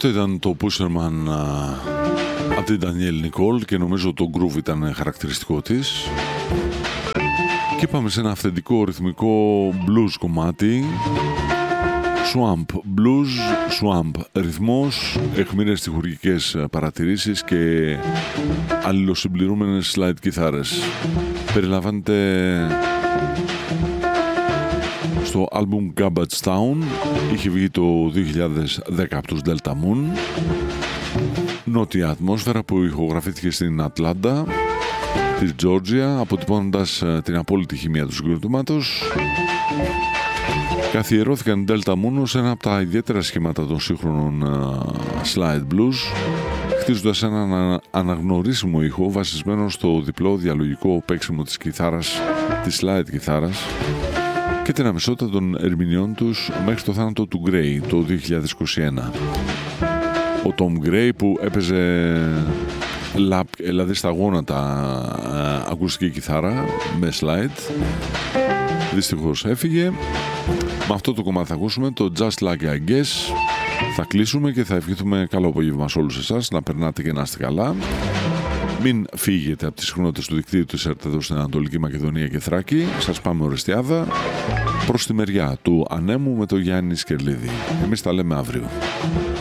Αυτό ήταν το Pusherman από την Ντανιέλ Νικόλ και νομίζω το groove ήταν χαρακτηριστικό της. Και πάμε σε ένα αυθεντικό ρυθμικό blues κομμάτι. Swamp blues, swamp ρυθμός, αιχμηρές στιχουργικές παρατηρήσεις και αλληλοσυμπληρούμενες slide κιθάρες. Περιλαμβάνεται στο άλμπουμ Garbage Town, είχε βγει το 2010 από τους Delta Moon. Νότια ατμόσφαιρα που ηχογραφήθηκε στην Ατλάντα της Τζόρτζια, αποτυπώνοντας την απόλυτη χημεία του συγκροτήματος. Καθιερώθηκαν οι Delta Moon σε ένα από τα ιδιαίτερα σχήματα των σύγχρονων slide blues, χτίζοντας έναν αναγνωρίσιμο ήχο βασισμένο στο διπλό διαλογικό παίξιμο της κιθάρας, της slide κιθάρας και την αμεσότητα των ερμηνεών τους μέχρι το θάνατο του Gray το 2021. Ο Tom Gray που έπαιζε lap, δηλαδή στα γόνατα ακουστική κιθάρα με slide, δυστυχώς έφυγε. Με αυτό το κομμάτι θα ακούσουμε το Just Like I Guess. Θα κλείσουμε και θα ευχηθούμε καλό απόγευμα σε όλους εσάς, να περνάτε και να είστε καλά. Μην φύγετε από τις συχνότητες του δικτύου της ΕΡΤ εδώ στην Ανατολική Μακεδονία και Θράκη. Σας πάμε Ορεστιάδα προς τη μεριά του Ανέμου με το Γιάννη Σκερλίδη. Εμείς τα λέμε αύριο.